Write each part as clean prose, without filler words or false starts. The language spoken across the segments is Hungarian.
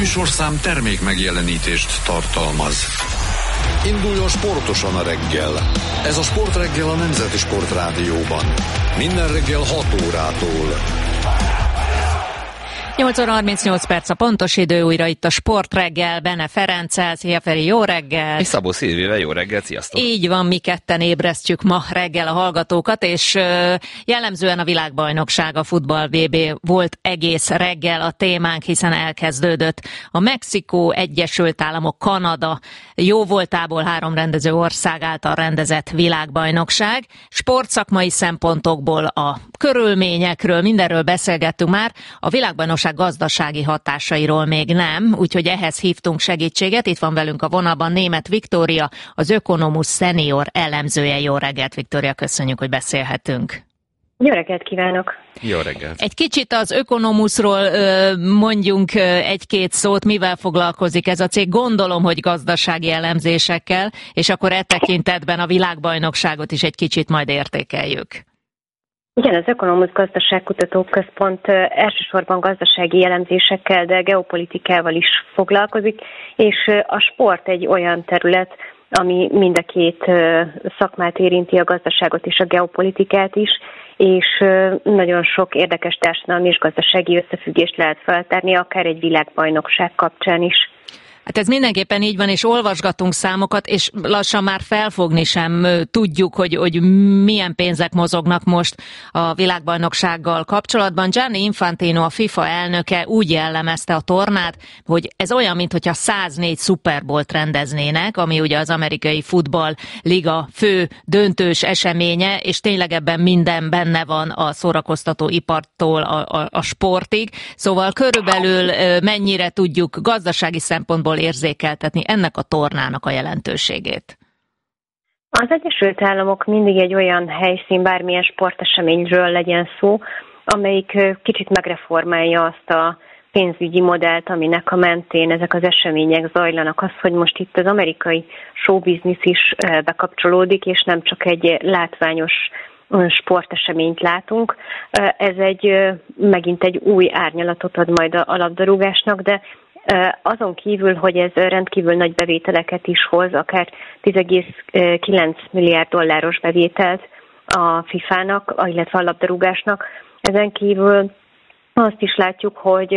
műsorszám termék megjelenítést tartalmaz. Induljon sportosan a reggel. Ez a Sportreggel a Nemzeti Sportrádióban. Minden reggel 6 órától. 8 óra 38 perc a pontos idő, újra itt a Sportreggel, Bene Ferenccel, szia Feri, jó reggel! És Szabó Szilvivel, jó reggel, sziasztok! Így van, mi ketten ébresztjük ma reggel a hallgatókat, és jellemzően a világbajnokság, a futball VB volt egész reggel a témánk, hiszen elkezdődött a Mexikó, Egyesült Államok, Kanada jó voltából 3 rendező ország által rendezett világbajnokság. Sportszakmai szempontokból, a körülményekről, mindenről beszélgettünk már, a világbajnokság gazdasági hatásairól még nem, úgyhogy ehhez hívtunk segítséget. Itt van velünk a vonalban Németh Viktória, az Ökonomusz szenior elemzője. Jó reggelt, Viktória, köszönjük, hogy beszélhetünk. Jó reggelt kívánok! Jó reggelt! Egy kicsit az Ökonomuszról mondjunk egy-két szót, mivel foglalkozik ez a cég. Gondolom, hogy gazdasági elemzésekkel, és akkor e tekintetben a világbajnokságot is egy kicsit majd értékeljük. Igen, az Ökonomusz Gazdaságkutató Központ elsősorban gazdasági jellemzésekkel, de geopolitikával is foglalkozik, és a sport egy olyan terület, ami mind a két szakmát érinti, a gazdaságot és a geopolitikát is, és nagyon sok érdekes társadalmi és gazdasági összefüggést lehet feltárni, akár egy világbajnokság kapcsán is. Hát ez mindenképpen így van, és olvasgatunk számokat, és lassan már felfogni sem tudjuk, hogy milyen pénzek mozognak most a világbajnoksággal kapcsolatban. Gianni Infantino, a FIFA elnöke úgy jellemezte a tornát, hogy ez olyan, mintha 104 Super Bowl-t rendeznének, ami ugye az amerikai futballliga fő döntős eseménye, és tényleg ebben minden benne van a szórakoztató ipartól a sportig. Szóval körülbelül mennyire tudjuk gazdasági szempontból érzékeltetni ennek a tornának a jelentőségét? Az Egyesült Államok mindig egy olyan helyszín, bármilyen sporteseményről legyen szó, amelyik kicsit megreformálja azt a pénzügyi modellt, aminek a mentén ezek az események zajlanak. Az, hogy most itt az amerikai showbiznisz is bekapcsolódik, és nem csak egy látványos sporteseményt látunk. Ez megint egy új árnyalatot ad majd a labdarúgásnak, de azon kívül, hogy ez rendkívül nagy bevételeket is hoz, akár 10,9 milliárd dolláros bevételt a FIFA-nak, illetve a labdarúgásnak, ezen kívül azt is látjuk, hogy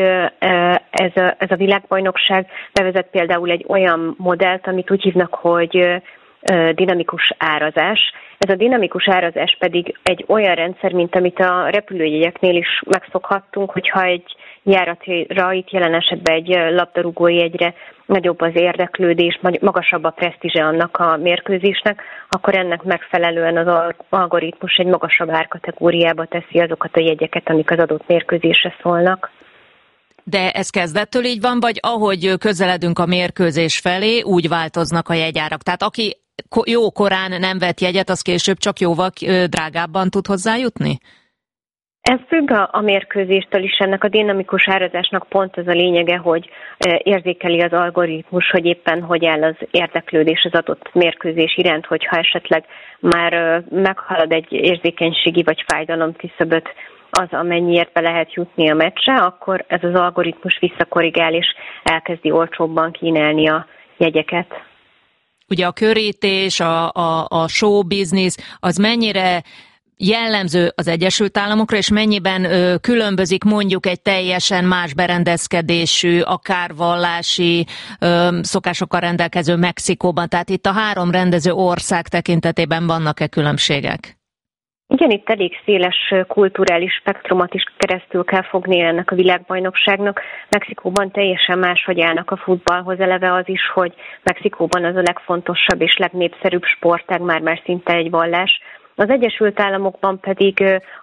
ez a világbajnokság bevezet például egy olyan modellt, amit úgy hívnak, hogy dinamikus árazás. Ez a dinamikus árazás pedig egy olyan rendszer, mint amit a repülőjegyeknél is megszokhattunk, hogyha egy járatra, itt jelen esetben egy labdarúgói jegyre nagyobb az érdeklődés, magasabb a presztízse annak a mérkőzésnek, akkor ennek megfelelően az algoritmus egy magasabb árkategóriába teszi azokat a jegyeket, amik az adott mérkőzésre szólnak. De ez kezdettől így van, vagy ahogy közeledünk a mérkőzés felé, úgy változnak a jegyárak? Tehát aki jó korán nem vett jegyet, az később csak jóval drágábban tud hozzájutni? Ez függ a mérkőzéstől is, ennek a dinamikus árazásnak pont ez a lényege, hogy érzékeli az algoritmus, hogy éppen hogy áll az érdeklődés az adott mérkőzés iránt, hogyha esetleg már meghalad egy érzékenységi vagy fájdalom küszöböt az, amennyiért be lehet jutni a meccsre, akkor ez az algoritmus visszakorrigál és elkezdi olcsóbban kínálni a jegyeket. Ugye a körítés, a show business, az mennyire jellemző az Egyesült Államokra, és mennyiben különbözik mondjuk egy teljesen más berendezkedésű, akár vallási szokásokkal rendelkező Mexikóban? Tehát itt a 3 rendező ország tekintetében vannak-e különbségek? Igen, itt elég széles kulturális spektrumot is keresztül kell fogni ennek a világbajnokságnak. Mexikóban teljesen máshogy állnak a futballhoz, eleve az is, hogy Mexikóban az a legfontosabb és legnépszerűbb sportág, már szinte egy vallás. Az Egyesült Államokban pedig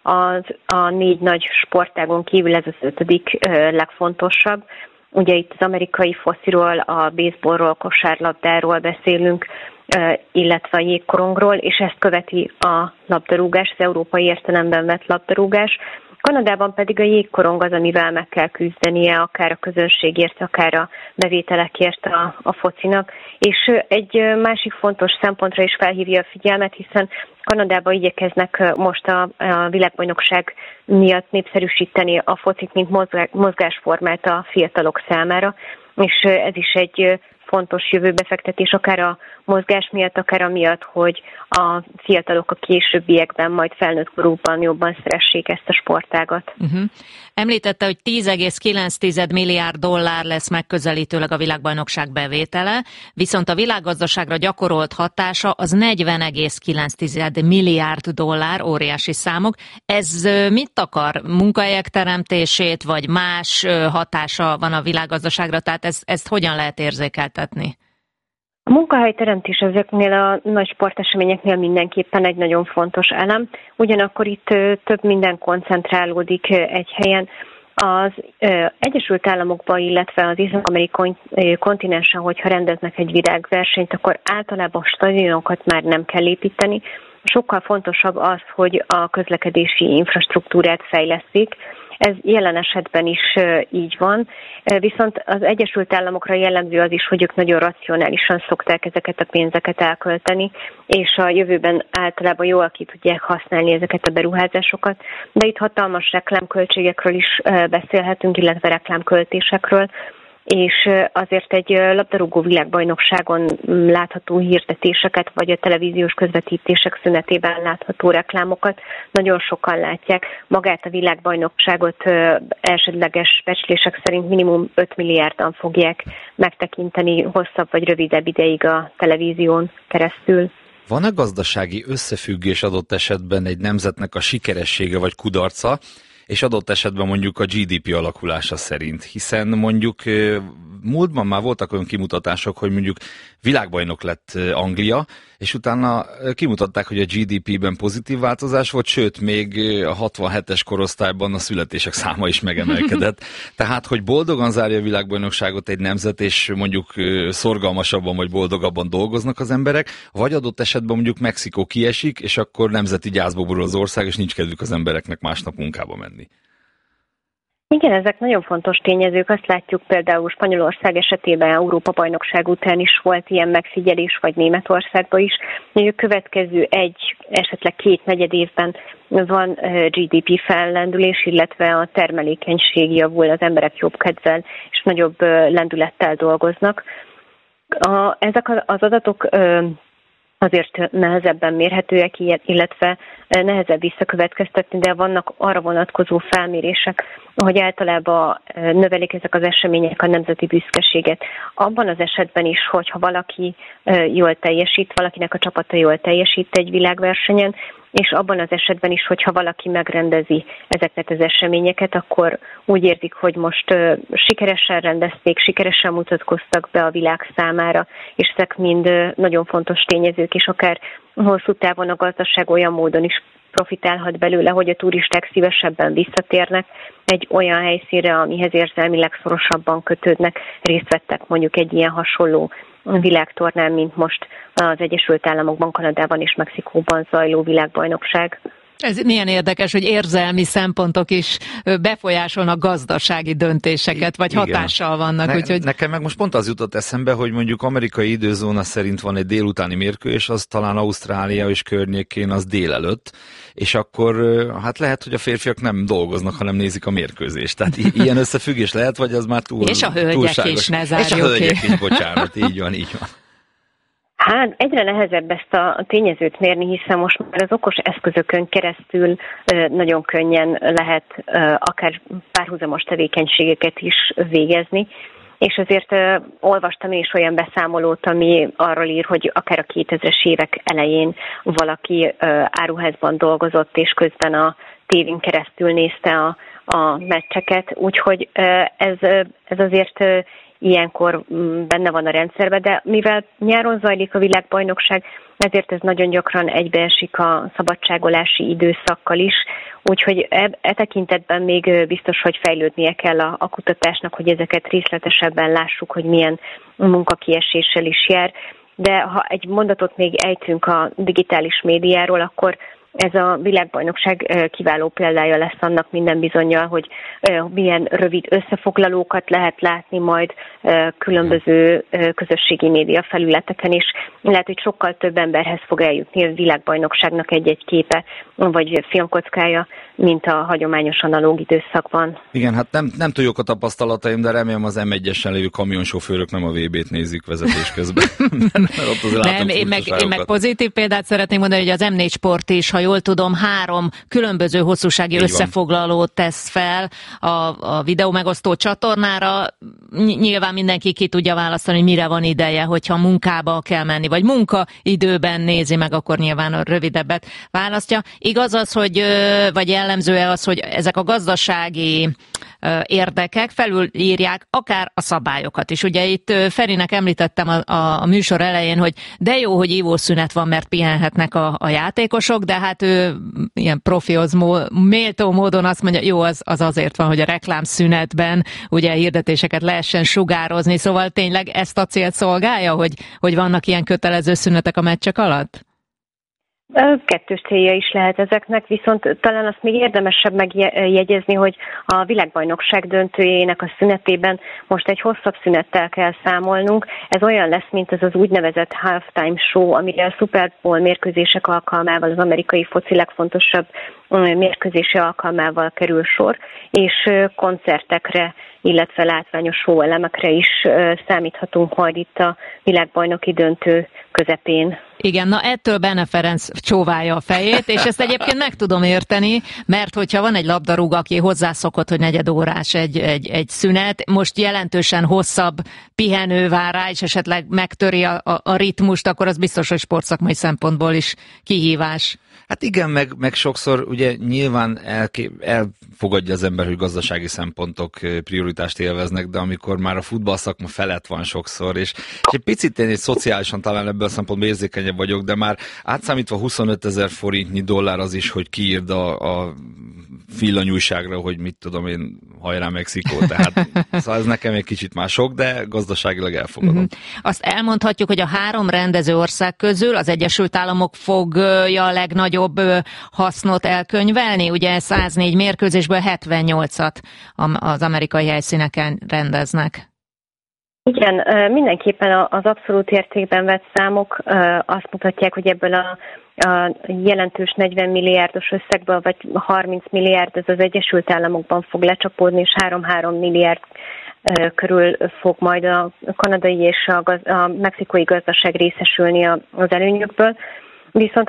a 4 nagy sportágon kívül ez az 5. legfontosabb. Ugye itt az amerikai fociról, a baseballról, kosárlabdáról beszélünk, illetve a jégkorongról, és ezt követi a labdarúgás, az európai értelemben vett labdarúgás. Kanadában pedig a jégkorong az, amivel meg kell küzdenie, akár a közönségért, akár a bevételekért a focinak. És egy másik fontos szempontra is felhívja a figyelmet, hiszen Kanadában igyekeznek most a világbajnokság miatt népszerűsíteni a focit, mint mozgásformát a fiatalok számára. és ez is egy fontos jövőbefektetés, akár a mozgás miatt, akár amiatt, hogy a fiatalok a későbbiekben, majd felnőtt korukban jobban szeressék ezt a sportágat. Említette, hogy 10,9 milliárd dollár lesz megközelítőleg a világbajnokság bevétele, viszont a világgazdaságra gyakorolt hatása az 40,9 milliárd dollár, óriási számok. Ez mit akar? Munkahelyek teremtését, vagy más hatása van a világgazdaságra? Tehát ezt hogyan lehet érzékeltetni? A munkahelyteremtés ezeknél a nagy sporteseményeknél mindenképpen egy nagyon fontos elem, ugyanakkor itt több minden koncentrálódik egy helyen. Az Egyesült Államokban, illetve az észak-amerikai kontinensen, hogyha rendeznek egy világversenyt, akkor általában stadionokat már nem kell építeni. Sokkal fontosabb az, hogy a közlekedési infrastruktúrát fejlesztik. Ez jelen esetben is így van, viszont az Egyesült Államokra jellemző az is, hogy ők nagyon racionálisan szokták ezeket a pénzeket elkölteni, és a jövőben általában jól ki tudják használni ezeket a beruházásokat, de itt hatalmas reklámköltségekről is beszélhetünk, illetve reklámköltésekről, és azért egy labdarúgó világbajnokságon látható hirdetéseket, vagy a televíziós közvetítések szünetében látható reklámokat nagyon sokan látják. Magát a világbajnokságot elsődleges becslések szerint minimum 5 milliárdan fogják megtekinteni hosszabb vagy rövidebb ideig a televízión keresztül. Van-e gazdasági összefüggés adott esetben egy nemzetnek a sikeressége vagy kudarca, és adott esetben mondjuk a GDP alakulása szerint, hiszen mondjuk múltban már voltak olyan kimutatások, hogy mondjuk világbajnok lett Anglia, és utána kimutatták, hogy a GDP-ben pozitív változás volt, sőt, még a 67-es korosztályban a születések száma is megemelkedett. Tehát, hogy boldogan zárja a világbajnokságot egy nemzet, és mondjuk szorgalmasabban vagy boldogabban dolgoznak az emberek, vagy adott esetben mondjuk Mexikó kiesik, és akkor nemzeti gyászba borul az ország, és nincs kedvük az embereknek másnap munkába menni. Igen, ezek nagyon fontos tényezők. Azt látjuk például Spanyolország esetében Európa-bajnokság után is volt ilyen megfigyelés, vagy Németországban is, hogy a következő esetleg 2 negyed évben van GDP fellendülés, illetve a termelékenység javul, az emberek jobb kedvel és nagyobb lendülettel dolgoznak. Ezek az adatok azért nehezebben mérhetőek, illetve nehezebb visszakövetkeztetni, de vannak arra vonatkozó felmérések, hogy általában növelik ezek az események a nemzeti büszkeséget. Abban az esetben is, hogyha valaki jól teljesít, valakinek a csapata jól teljesít egy világversenyen, és abban az esetben is, hogyha valaki megrendezi ezeket az eseményeket, akkor úgy érzik, hogy most sikeresen rendezték, sikeresen mutatkoztak be a világ számára, és ezek mind nagyon fontos tényezők, és akár hosszú távon a gazdaság olyan módon is profitálhat belőle, hogy a turisták szívesebben visszatérnek egy olyan helyszínre, amihez érzelmileg szorosabban kötődnek, részt vettek mondjuk egy ilyen hasonló világtornán, mint most az Egyesült Államokban, Kanadában és Mexikóban zajló világbajnokság. Ez milyen érdekes, hogy érzelmi szempontok is befolyásolnak gazdasági döntéseket, vagy hatással vannak. Úgyhogy... Nekem meg most pont az jutott eszembe, hogy mondjuk amerikai időzóna szerint van egy délutáni mérkőzés, az talán Ausztrália és környékén az délelőtt, és akkor hát lehet, hogy a férfiak nem dolgoznak, hanem nézik a mérkőzést. Tehát ilyen összefüggés lehet, vagy az már és a hölgyek is, ne zárjuk ki. És a hölgyek is, bocsánat, így van. Hát egyre nehezebb ezt a tényezőt mérni, hiszen most már az okos eszközökön keresztül nagyon könnyen lehet akár párhuzamos tevékenységeket is végezni, és azért olvastam is olyan beszámolót, ami arról ír, hogy akár a 2000-es évek elején valaki áruházban dolgozott, és közben a tévén keresztül nézte a meccseket, úgyhogy ez azért ilyenkor benne van a rendszerben, de mivel nyáron zajlik a világbajnokság, ezért ez nagyon gyakran egybeesik a szabadságolási időszakkal is, úgyhogy e tekintetben még biztos, hogy fejlődnie kell a kutatásnak, hogy ezeket részletesebben lássuk, hogy milyen munkakieséssel is jár. De ha egy mondatot még ejtünk a digitális médiáról, akkor ez a világbajnokság kiváló példája lesz annak minden bizonnyal, hogy milyen rövid összefoglalókat lehet látni majd különböző közösségi média felületeken, és lehet, hogy sokkal több emberhez fog eljutni a világbajnokságnak egy-egy képe vagy filmkockája, mint a hagyományos analóg időszakban. Igen, hát nem túl jók a tapasztalataim, de remélem az M1-esen lévő kamionsofőrök nem a VB-t nézik vezetés közben. Nem, én meg pozitív példát szeretném mondani, hogy az M4 Sport is, ha jól tudom, 3 különböző hosszúsági összefoglalót tesz fel a videó megosztó csatornára. Nyilván mindenki ki tudja választani, hogy mire van ideje, hogyha munkába kell menni, vagy munkaidőben nézi meg, akkor nyilván a rövidebbet választja. Igaz az, hogy, vagy jellemző-e az, hogy ezek a gazdasági érdekek felülírják akár a szabályokat is. Ugye itt Ferinek említettem a műsor elején, hogy de jó, hogy ivószünet van, mert pihenhetnek a játékosok, de hát ő ilyen profihoz méltó módon azt mondja, jó, az azért van, hogy a reklámszünetben ugye hirdetéseket lehessen sugározni, szóval tényleg ezt a célt szolgálja, hogy vannak ilyen kötelező szünetek a meccsek alatt? Kettős célja is lehet ezeknek, viszont talán azt még érdemesebb megjegyezni, hogy a világbajnokság döntőjének a szünetében most egy hosszabb szünettel kell számolnunk. Ez olyan lesz, mint az úgynevezett halftime show, amire a Super Bowl mérkőzések alkalmával, az amerikai foci legfontosabb mérkőzése alkalmával kerül sor, és koncertekre, illetve látványos show-elemekre is számíthatunk majd itt a világbajnoki döntő közepén. Igen, na ettől Bene Ferenc csóválja a fejét, és ezt egyébként meg tudom érteni, mert hogyha van egy labdarúgó, aki hozzászokott, hogy negyedórás egy szünet, most jelentősen hosszabb pihenő vár rá, és esetleg megtöri a ritmust, akkor az biztos, hogy sportszakmai szempontból is kihívás. Hát igen, meg sokszor ugye nyilván elfogadja az ember, hogy gazdasági szempontok prioritást élveznek, de amikor már a futballszakma felett van sokszor, és egy picit én szociálisan talán ebből a szempontból érzékenyebb vagyok, de már átszámítva 25 000 forintnyi dollár az is, hogy kiírd a villanyújságra, hogy mit tudom én, hajrá Mexikó, tehát szóval ez nekem egy kicsit már sok, de gazdaságilag elfogadom. Azt elmondhatjuk, hogy a 3 rendező ország közül az Egyesült Államok fogja a legnagyobb hasznot elkönyvelni, ugye 104 mérkőzésből 78-at az amerikai helyszíneken rendeznek. Igen, mindenképpen az abszolút értékben vett számok azt mutatják, hogy ebből a jelentős 40 milliárdos összegből, vagy 30 milliárd ez az Egyesült Államokban fog lecsapódni, és 3-3 milliárd körül fog majd a kanadai és a mexikói gazdaság részesülni az előnyökből. Viszont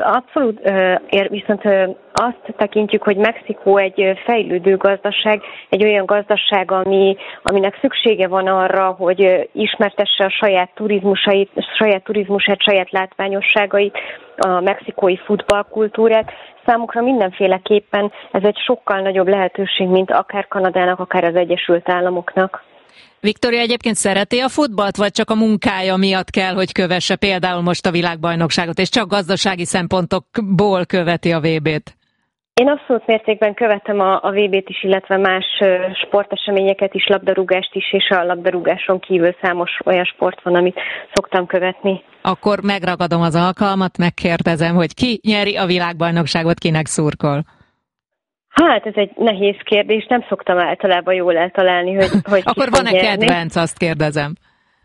azt tekintjük, hogy Mexikó egy fejlődő gazdaság, egy olyan gazdaság, aminek szüksége van arra, hogy ismertesse a saját turizmusát, saját látványosságait, a mexikói futballkultúrát. Számukra mindenféleképpen ez egy sokkal nagyobb lehetőség, mint akár Kanadának, akár az Egyesült Államoknak. Viktória egyébként szereti a futballt, vagy csak a munkája miatt kell, hogy kövesse például most a világbajnokságot, és csak gazdasági szempontokból követi a VB-t? Én abszolút mértékben követem a VB-t is, illetve más sporteseményeket is, labdarúgást is, és a labdarúgáson kívül számos olyan sport van, amit szoktam követni. Akkor megragadom az alkalmat, megkérdezem, hogy ki nyeri a világbajnokságot, kinek szurkol? Hát ez egy nehéz kérdés, nem szoktam általában jól eltalálni, hogy akkor van-e kedvenc, azt kérdezem.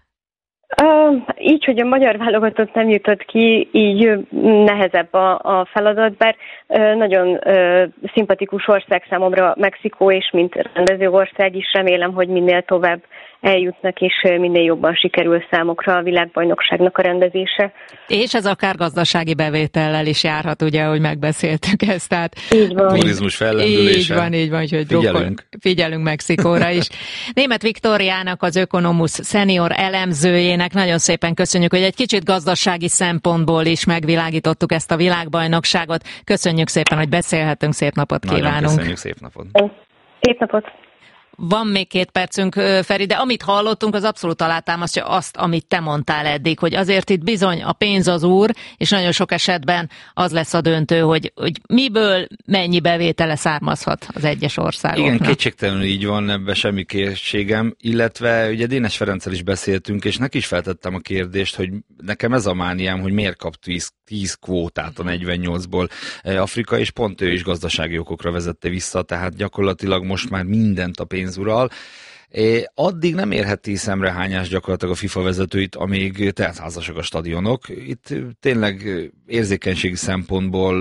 Így, hogy a magyar válogatott nem jutott ki, így nehezebb a feladat, bár nagyon szimpatikus ország számomra Mexikó, és mint rendező ország is remélem, hogy minél tovább eljutnak, és minél jobban sikerül számukra a világbajnokságnak a rendezése. És ez akár gazdasági bevétellel is járhat, ugye, ahogy megbeszéltük ezt. Tehát így van. Turizmus fellendülése. Így van, úgyhogy figyelünk Mexikóra is. Németh Viktóriának, az Ökonomusz szenior elemzőjének nagyon szépen köszönjük, hogy egy kicsit gazdasági szempontból is megvilágítottuk ezt a világbajnokságot. Köszönjük szépen, hogy beszélhetünk, szép napot kívánunk. Nagyon köszönjük, szép napot. Szép napot. Van még 2 percünk, Feri, de amit hallottunk, az abszolút alátámasztja azt, amit te mondtál eddig, hogy azért itt bizony a pénz az úr, és nagyon sok esetben az lesz a döntő, hogy miből mennyi bevétele származhat az egyes országoknak. Igen, kétségtelenül így van, ebben semmi kétségem, illetve ugye Dénes Ferenccel is beszéltünk, és neki is feltettem a kérdést, hogy nekem ez a mániám, hogy miért kap 10 kvótát a 48-ból Afrika, és pont ő is gazdasági okokra vezette vissza, tehát gyakorlatilag most már mindent a pénz ural. Addig nem érheti szemrehányás gyakorlatilag a FIFA vezetőit, amíg teltházasak a stadionok. Itt tényleg érzékenységi szempontból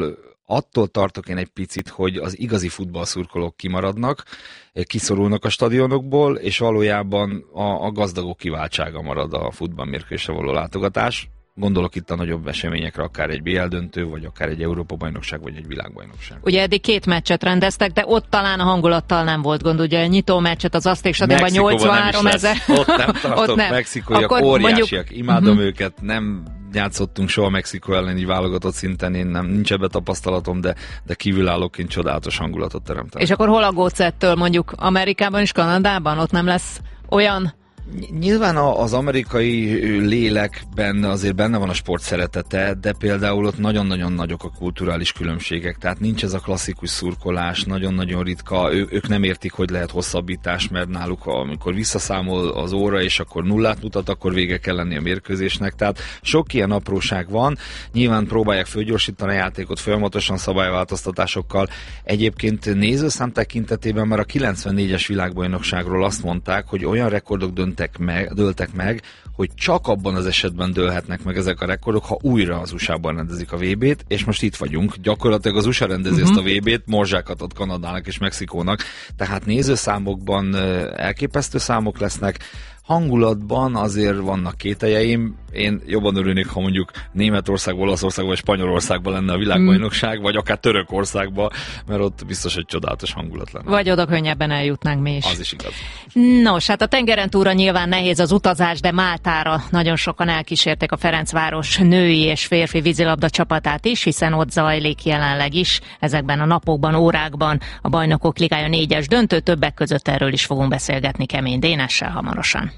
attól tartok én egy picit, hogy az igazi futballszurkolók kimaradnak, kiszorulnak a stadionokból, és valójában a gazdagok kiváltsága marad a futballmérkőzésre való látogatás. Gondolok itt a nagyobb eseményekre, akár egy BL döntő, vagy akár egy Európa-bajnokság, vagy egy világbajnokság. Ugye eddig 2 meccset rendeztek, de ott talán a hangulattal nem volt gond. Ugye a nyitó meccset az Azték stadionban 83 000. Ott nem tartok, mexikóiak óriásiak, imádom őket, nem játszottunk soha Mexikó ellen így válogatott szinten, én nincs ebbe tapasztalatom, de kívülállóként csodálatos hangulatot teremtem. És akkor hol aggódsz ettől, mondjuk Amerikában és Kanadában? Ott nem lesz olyan... Nyilván az amerikai lélekben azért benne van a sport szeretete, de például ott nagyon-nagyon nagyok a kulturális különbségek, tehát nincs ez a klasszikus szurkolás, nagyon-nagyon ritka, ők nem értik, hogy lehet hosszabbítás, mert náluk amikor visszaszámol az óra, és akkor nullát mutat, akkor vége kell lenni a mérkőzésnek, tehát sok ilyen apróság van, nyilván próbálják fölgyorsítani a játékot folyamatosan szabályváltoztatásokkal. Egyébként nézőszám tekintetében már a 94-es világbajnokságról azt mondták, hogy olyan rekordok dőltek meg, hogy csak abban az esetben dőlhetnek meg ezek a rekordok, ha újra az USA-ban rendezik a VB-t, és most itt vagyunk. Gyakorlatilag az USA rendezi ezt a VB-t, morzsákat ad Kanadának és Mexikónak, tehát nézőszámokban elképesztő számok lesznek, hangulatban azért vannak kételjeim. Én jobban örülnék, ha mondjuk Németországban, Olaszországban vagy Spanyolországban lenne a világbajnokság, vagy akár Törökországban, mert ott biztos egy csodálatos hangulat lenne. Vagy oda könnyebben eljutnánk mi is. Az is igaz. Nos, hát a tengeren túlra nyilván nehéz az utazás, de Máltára nagyon sokan elkísérték a Ferencváros női és férfi vízilabda csapatát is, hiszen ott zajlik jelenleg is ezekben a napokban, órákban a Bajnokok Ligája 4-es döntő, többek között erről is fogunk beszélgetni Kemény Dénessel hamarosan.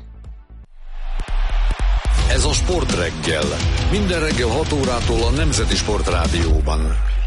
Ez a Sportreggel. Minden reggel 6 órától a Nemzeti Sportrádióban.